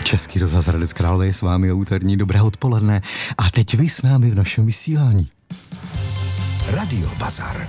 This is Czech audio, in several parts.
Český rozhlas Hradec Králové je s vámi, úterní dobré odpoledne. A teď vy s námi v našem vysílání. Radio Bazar.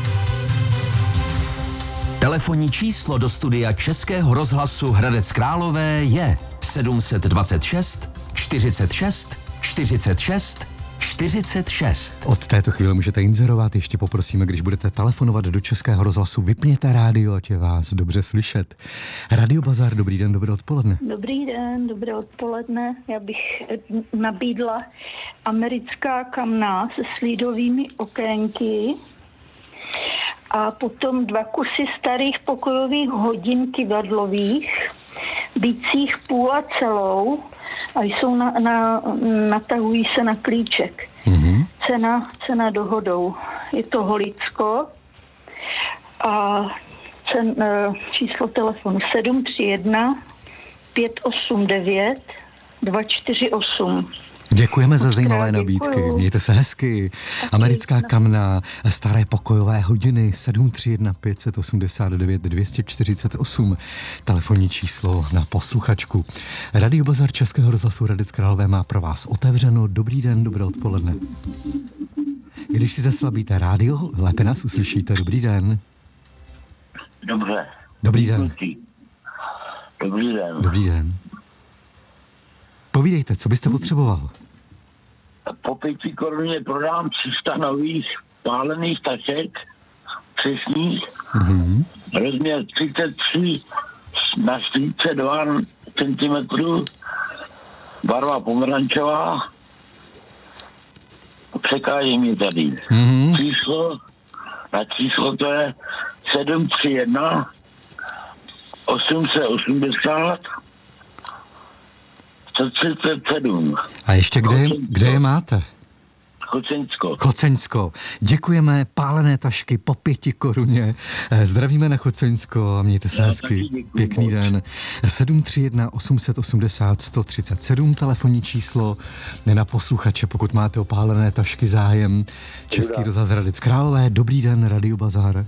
Telefonní číslo do studia Českého rozhlasu Hradec Králové je 726 46 46 46. Od této chvíle můžete inzerovat, ještě poprosíme, když budete telefonovat do Českého rozhlasu, vypněte rádio, ať je vás dobře slyšet. Radio Bazar, dobrý den, dobré odpoledne. Dobrý den, dobré odpoledne. Já bych nabídla americká kamna se slídovými okénky a potom 2 kusy starých pokojových hodin kyvadlových, bicích půl a celou, a jsou natahují se na klíček. Mm-hmm. Cena dohodou. Je to Holicko a číslo telefonu 731 589 248. Děkujeme za zajímavé nabídky. Mějte se hezky. Americká kamna, staré pokojové hodiny 731 589 248. Telefonní číslo na posluchačku. Radio Bazar Českého rozhlasu Hradec Králové má pro vás otevřeno. Dobrý den, dobré odpoledne. Když si zaslabíte rádio, lépe nás uslyšíte. Dobrý den. Dobře. Dobrý den. Dobrý den. Dobrý den. Povídejte, co byste potřeboval? Po 5 koruně prodám 300 nových pálených tašek, přesných, rozměr 33 na 42 cm, barva pomerančová, překáží mi tady. Číslo to je 731 880 137. A ještě kde je máte? Choceňsko. Děkujeme, pálené tašky po 5 koruně. Zdravíme na Choceňsko a mějte se hezky. Pěkný den. 731 880 137 telefonní číslo na posluchače, pokud máte o pálené tašky zájem. Český rozhlas Hradec Králové. Dobrý den, Radio Bazar.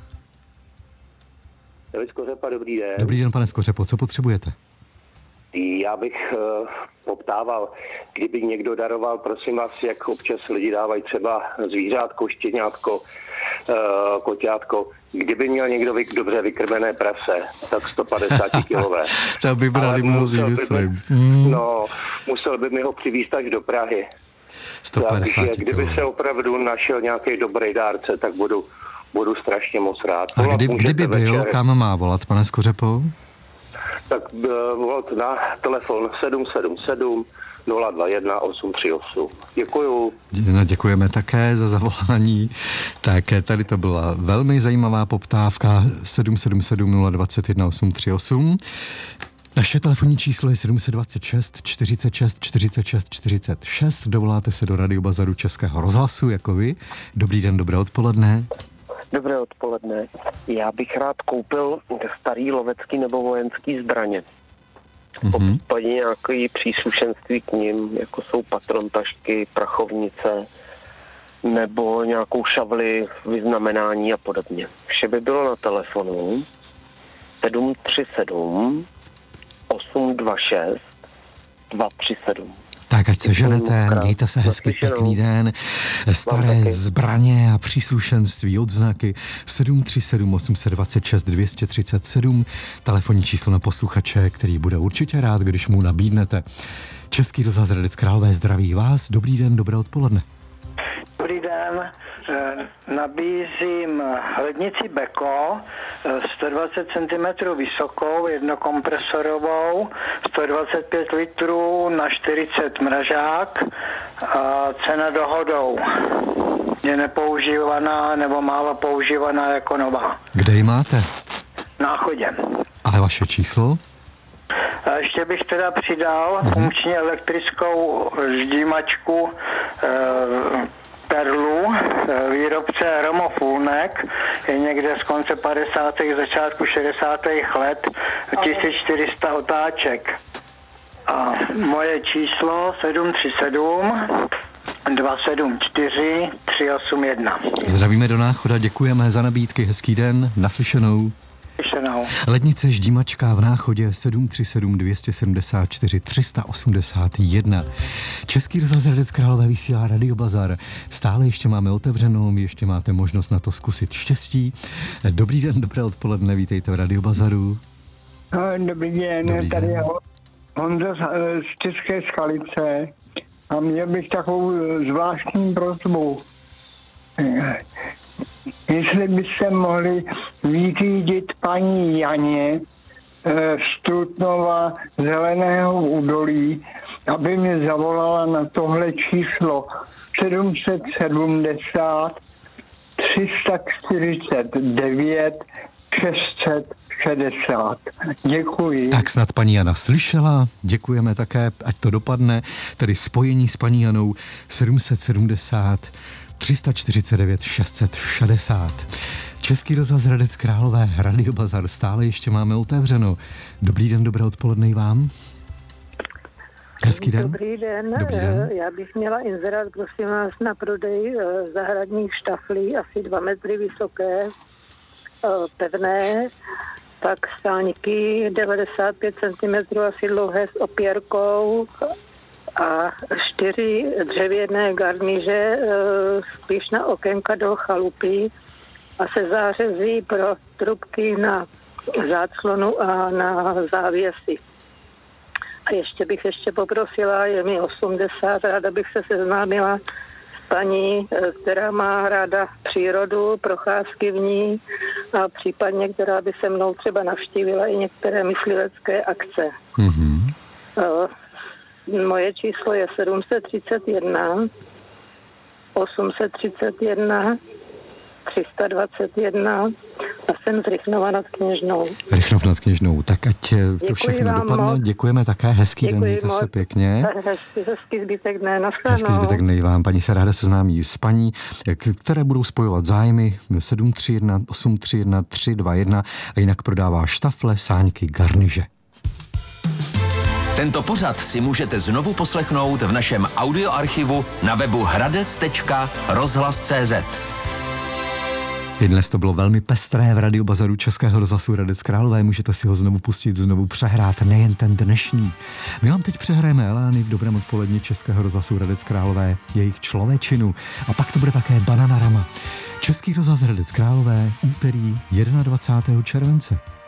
Skořepa, dobrý den. Dobrý den, pane Skořepo, co potřebujete? Já bych poptával, kdyby někdo daroval, prosím vás, jak občas lidi dávají třeba zvířátko, štěňátko, koťátko, kdyby měl někdo dobře vykrmené prase, tak 150 kilové. To by brali mnozí, myslím. No, musel by mi ho přivízt až do Prahy. 150 takže kdyby se opravdu našel nějaký dobrý dárce, tak budu strašně moc rád. A kdyby byl, kam má volat, pane Skořepo? Tak volat na telefon 777 021 838. Děkuju. Děkujeme také za zavolání. Tak tady to byla velmi zajímavá poptávka 777 021 838. Naše telefonní číslo je 726 46 46 46. Dovoláte se do Radio Bazaru Českého rozhlasu jako vy. Dobrý den, dobré odpoledne. Dobré odpoledne. Já bych rád koupil starý lovecký nebo vojenský zbraně. Po případě nějaké příslušenství k nim, jako jsou patrontašky, prachovnice, nebo nějakou šavli, vyznamenání a podobně. Vše by bylo na telefonu 737 826 237. Tak ať se ženete, mějte se hezky, pěkný den. Staré zbraně a příslušenství, odznaky 737 826 237, telefonní číslo na posluchače, který bude určitě rád, když mu nabídnete. Český rozhlas Hradec Králové zdraví vás. Dobrý den, dobré odpoledne. Dobrý den. Nabízím lednici Beko 120 cm vysokou, jednokompresorovou, 125 litrů na 40 mražák a cena dohodou. Je nepoužívaná nebo málo používaná jako nová. Kde ji máte? Na Chodě. Ale vaše číslo? A ještě bych teda přidal funkčně elektrickou ždímačku Perlu, výrobce Romofulnek, je někde z konce 50. začátku 60. let, 1400 otáček. A moje číslo 737 274 381. Zdravíme do Náchoda, děkujeme za nabídky, hezký den, naslyšenou. Lednice Ždímačka v Náchodě 737 274 381. Český rozhlas Hradec Králové vysílá Radio Bazar. Stále ještě máme otevřenou, ještě máte možnost na to zkusit štěstí. Dobrý den, dobré odpoledne, vítejte v Radio Bazaru. Dobrý den, tady je Honza z České Skalice a měl bych takovou zvláštní prosbu. Jestli byste mohli vyřídit paní Janě z Trutnova Zeleného údolí, aby mě zavolala na tohle číslo 770 349 660. Děkuji. Tak snad paní Jana slyšela, děkujeme také, ať to dopadne, tedy spojení s paní Janou 770 349 660. Český rozhlas Hradec Králové, Radio Bazar, stále ještě máme otevřeno. Dobrý den, dobré odpoledne i vám. Hezký den. Dobrý den. Dobrý den. Já bych měla inzerát, prosím vás, na prodej zahradních štaflí, asi 2 metry vysoké, pevné, pak stálníky 95 cm asi dlouhé s opěrkou a 4 dřevěné garniže spíš na okénka do chalupy a se zářezí pro trubky na záclonu a na závěsy. A ještě bych poprosila, je mi 80, ráda bych se seznámila s paní, která má ráda přírodu, procházky v ní a případně, která by se mnou třeba navštívila i některé myslivecké akce. Mm-hmm. Moje číslo je 731 831 321 a jsem z Rychnova nad Kněžnou. Rychnov nad Kněžnou, tak ať to všechno dopadne. Moc. Děkujeme také, hezký den, mějte se pěkně. Hezký zbytek dne, Hezký zbytek dne vám. Paní se ráda seznámí s paní, které budou spojovat zájmy 731 831 321 a jinak prodává štafle, sáňky, garniže. Tento pořad si můžete znovu poslechnout v našem audioarchivu na webu hradec.rozhlas.cz. I dnes to bylo velmi pestré v Radio Bazaru Českého rozhlasu Hradec Králové. Můžete si ho znovu pustit, znovu přehrát, nejen ten dnešní. My vám teď přehrajeme Elány v dobrém odpoledni Českého rozhlasu Hradec Králové, jejich Člověčinu. A pak to bude také Bananarama. Český rozhlas Hradec Králové, úterý 21. července.